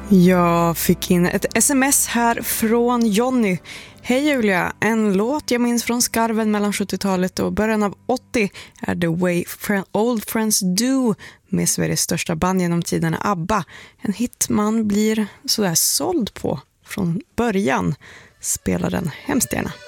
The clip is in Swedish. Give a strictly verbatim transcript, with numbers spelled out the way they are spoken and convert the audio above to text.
Jag fick in ett sms här från Jonny. Hej Julia, en låt jag minns från skarven mellan sjuttiotalet och början av åttio är The Way Old Friends Do med Sveriges största band genom tiderna ABBA. En hit man blir sådär såld på från början. Spelar den hemskt gärna.